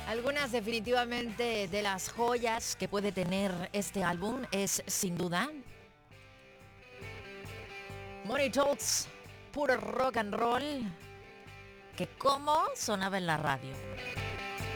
Algunas definitivamente de las joyas que puede tener este álbum es sin duda Money Talks, puro rock and roll, que como sonaba en la radio.